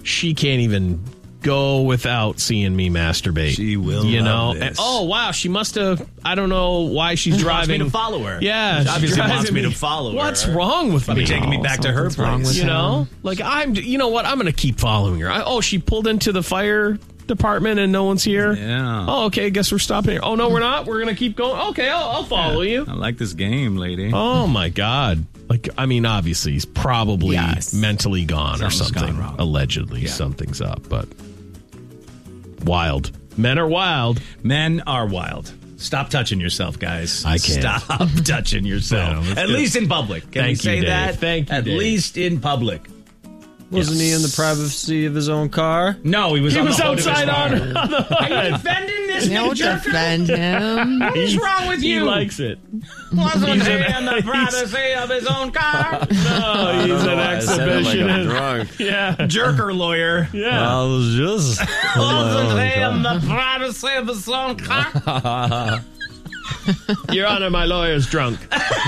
she can't even go without seeing me masturbate. She will, you know. love this. And, oh wow, she must have. I don't know why she's driving. Wants me to follow her. Yeah, she obviously driving wants me to follow her. What's wrong with Probably me? taking me back to her place. You know, like you know what? I'm going to keep following her. She pulled into the fire department and no one's here. Yeah. Oh, okay. Guess we're stopping here. Oh no, we're not. We're going to keep going. Okay, I'll follow you. I like this game, lady. Oh my God. Like, I mean, obviously he's probably mentally gone or something. Gone wrong. Allegedly, something's up. But wild. Men are wild. Men are wild. Stop touching yourself, guys. I can't. Stop touching yourself. No, At least in public. Can we say you, Dave. that? Thank you, At Dave. least in public. Wasn't he in the privacy of his own car? No, he was He on was the hood of his outside car. on the hood. Are you defending this Don't big jerker? defend him. What is wrong with you? He likes it. Wasn't He's he an- in the privacy of his own car? No, he's an I said it like I'm exhibitionist. drunk. Yeah. Jerker lawyer. Yeah. I was just... Wasn't he in the privacy of his own car? Your Honor, my lawyer's drunk.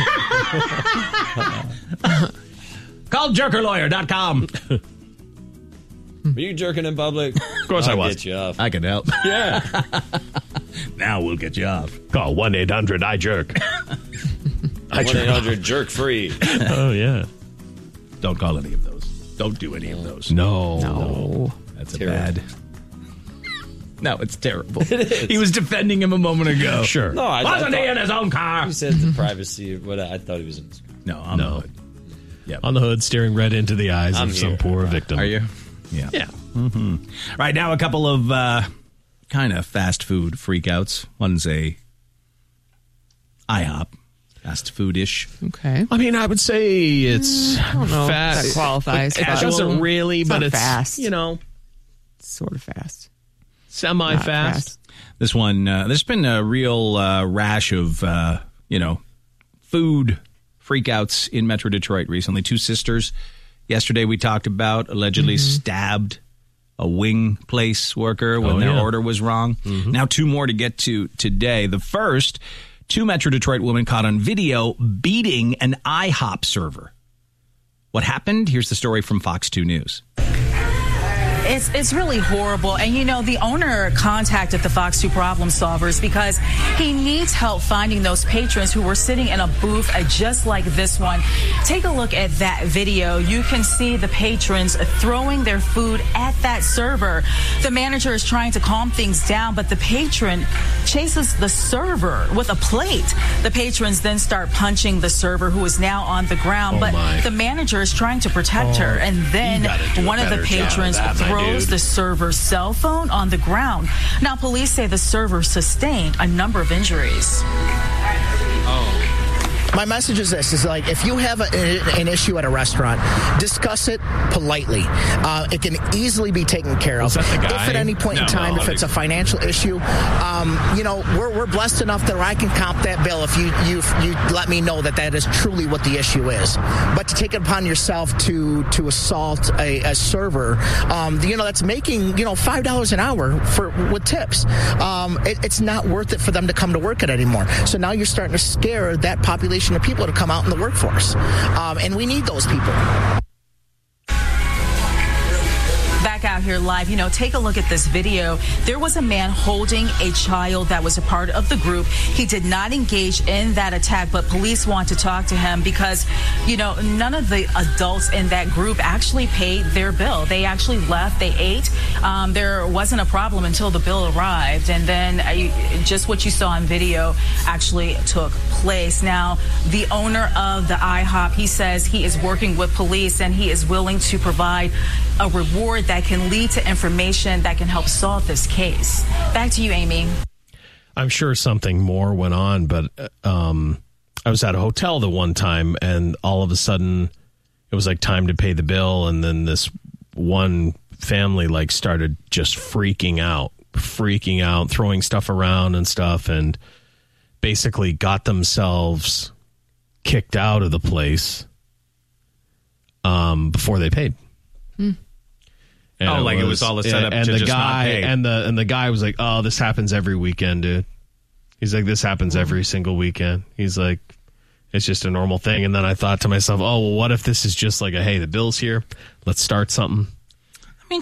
Call jerkerlawyer.com. Were you jerking in public? Of course I was. Get you off. I can help. Yeah. Now we'll get you off. Call 1-800-I-JERK. 1-800-jerk-free. Oh, yeah. Don't call any of those. Don't do any of those. No. That's Terrible. bad. No, it's terrible. He was defending him a moment ago. Sure. No, I Wasn't he thought in his own car? you said the privacy of what I thought he was in his car. No, I'm No. not. Yeah. On the hood, staring right into the eyes I'm of some here. poor victim. Are you? Yeah. Yeah. Right now, a couple of kind of fast food freakouts. One's a IHOP, fast food-ish. Okay. I mean, I would say it's I don't know if fast. that qualifies. It but doesn't really, but not it's fast. you know, Sort of fast. semi-fast. This one, there's been a real rash of, food freakouts in Metro Detroit recently. Two sisters, yesterday we talked about, allegedly stabbed a wing place worker when their order was wrong. Now two more to get to today. The first, two Metro Detroit women caught on video beating an IHOP server. What happened? Here's the story from Fox 2 News. It's really horrible. And, you know, the owner contacted the Fox 2 Problem Solvers because he needs help finding those patrons who were sitting in a booth just like this one. Take a look at that video. You can see the patrons throwing their food at that server. The manager is trying to calm things down, but the patron chases the server with a plate. The patrons then start punching the server, who is now on the ground. But the manager is trying to protect her. And then one of the patrons throws the server's cell phone on the ground. Now, police say the server sustained a number of injuries. My message is this, is like, if you have an issue at a restaurant, discuss it politely. It can easily be taken care of. Was that the guy? If at any point in time, if it's a financial issue, we're blessed enough that I can comp that bill if you let me know that is truly what the issue is. But to take it upon yourself to assault a server, that's making, $5 an hour with tips. It's not worth it for them to come to work it anymore. So now you're starting to scare that population of people to come out in the workforce. And we need those people. Back out here live, take a look at this video. There was a man holding a child that was a part of the group. He did not engage in that attack, but police want to talk to him because, none of the adults in that group actually paid their bill. They actually left. They ate. There wasn't a problem until the bill arrived. And then just what you saw on video actually took place. Now, the owner of the IHOP, he says he is working with police and he is willing to provide a reward that can lead to information that can help solve this case. Back to you, Amy. I'm sure something more went on, but I was at a hotel the one time, and all of a sudden it was like time to pay the bill, and then this one family started just freaking out, throwing stuff around and stuff, and basically got themselves kicked out of the place before they paid. And it was all a setup and to the just guy, not pay. And the guy was like, "Oh, this happens every weekend, dude." He's like, "This happens every single weekend." He's like, "It's just a normal thing." And then I thought to myself, "Oh, well, what if this is just like hey, the bill's here. Let's start something."